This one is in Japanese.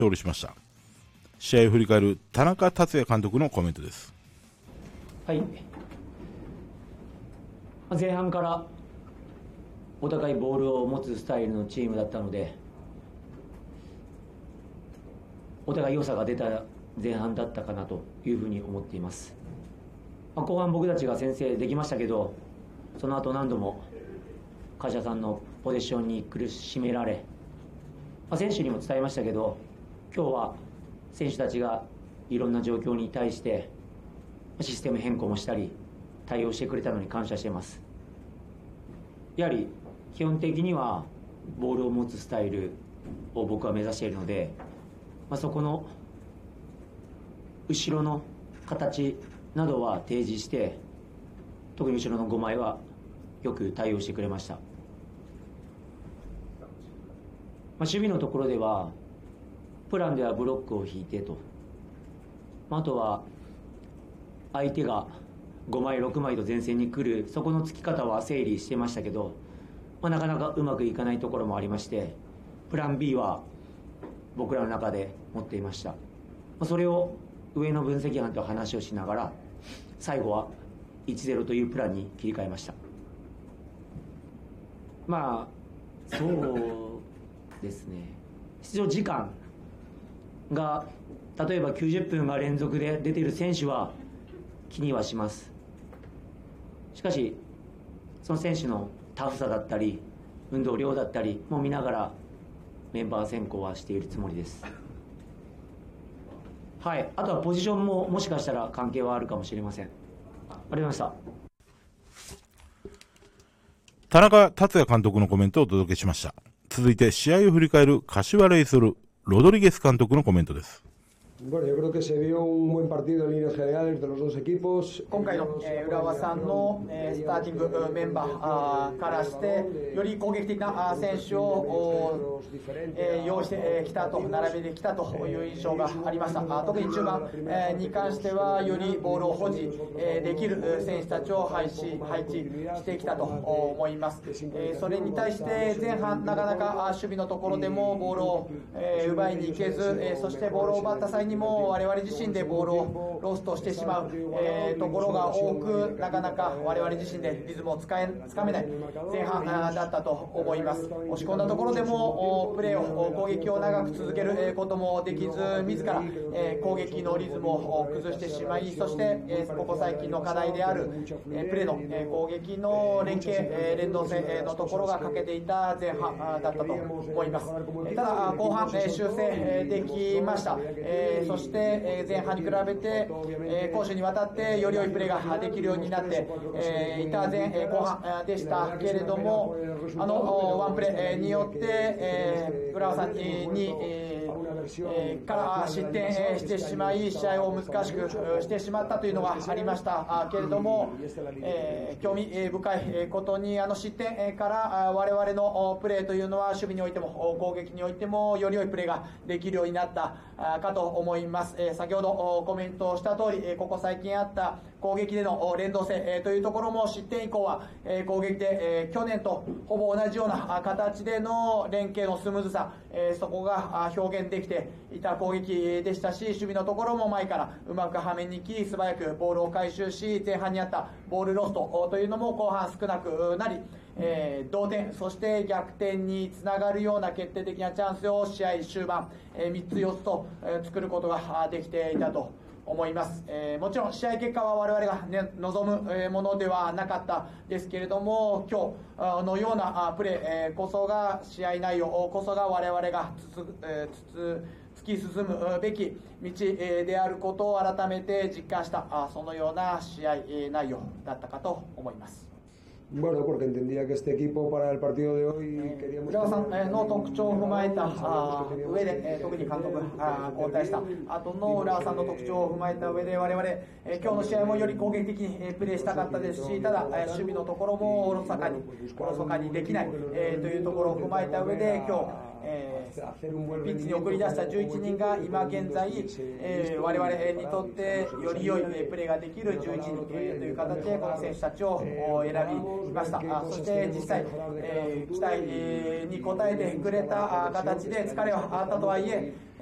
勝利しました。試合を振り返る田中達也監督のコメントです。 はい、前半からお互いボールを持つスタイルのチームだったので、お互い良さが出た前半だったかなというふうに思っています。後半僕たちが先制できましたけど、その後何度も梶谷さんのポゼッションに苦しめられ、選手にも伝えましたけど、今日は選手たちがいろんな状況に対してシステム変更もしたり対応してくれたのに感謝しています。やはり基本的にはボールを持つスタイルを僕は目指しているので、そこの後ろの形などは提示して、特に後ろの5枚はよく対応してくれました。守備のところではプランではブロックを引いてと、あとは相手が5枚6枚と前線に来る、そこのつき方は整理してましたけど、なかなかうまくいかないところもありまして、プラン B は僕らの中で持っていました。それを上の分析班と話をしながら、最後は 1-0 というプランに切り替えました。そうですね、出場時間が例えば90分が連続で出ている選手は気にはします。しかしその選手のタフさだったり運動量だったりも見ながらメンバー選考はしているつもりです。はい、あとはポジションももしかしたら関係はあるかもしれません。ありました。 田中達也監督のコメントをお届けしました。続いて試合を振り返る柏レイソルロドリゲス監督のコメントです。 Bueno, yo creo que se vio un buen partido en líneas generales de los dos equipos. 今回の浦和さんのスターティングメンバーからしてより攻撃的な選手を用意してきたと、並べてきたという印象がありました。特に中盤に関してはよりボールを保持できる選手たちを配置してきたと思います。それに対して前半なかなか守備のところでもボールを奪いに行けず、そしてボールを奪った際にも我々自身でボールをロストしてしまう、ところが多く、なかなか我々自身でリズムをつかめない前半だったと思います。押し込んだところでもプレーを攻撃を長く続けることもできず、自ら攻撃のリズムを崩してしまい、そしてここ最近の課題であるプレーの攻撃の連携連動性のところが欠けていた前半だったと思います。ただ後半修正できました。そして前半に比べて攻守にわたってより良いプレーができるようになっていた後半でしたけれども、ワンプレーによって浦和さんにから失点してしまい、試合を難しくしてしまったというのがありましたけれども、興味深いことに失点から我々のプレーというのは守備においても攻撃においてもより良いプレーができるようになったかと思います。先ほどコメントした通り、ここ最近あった攻撃での連動性というところも失点以降は攻撃で去年とほぼ同じような形での連携のスムーズさ、そこが表現できていた攻撃でしたし、守備のところも前からうまくはめに切り素早くボールを回収し、前半にあったボールロストというのも後半少なくなり、同点そして逆転につながるような決定的なチャンスを試合終盤3つ4つと作ることができていたと思います。もちろん試合結果は我々が、望むものではなかったですけれども、今日のようなプレーこそが、試合内容こそが我々が突き進むべき道であることを改めて実感した、そのような試合内容だったかと思います。 Bueno, porque entendía que este equipo para el partido de hoy queríamos... 浦和さんの特徴を踏まえた上で、特に監督交代した後の浦和さんの特徴を踏まえた上で、我々今日の試合もより攻撃的にプレーしたかったですし、ただ守備のところもおろそかにできないというところを踏まえた上で、今日ピッチに送り出した11人が今現在、我々にとってより良いプレーができる11人という形でこの選手たちを選びました。そして実際、期待に応えてくれた形で疲れはあったとはいえ、